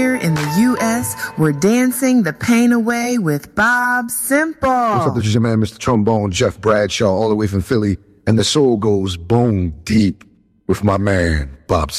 Here in the U.S., we're dancing the pain away with Bob Simple. What's up, this is your man, Mr. Trombone, Jeff Bradshaw, all the way from Philly, and the soul goes bone deep with my man, Bob Simple.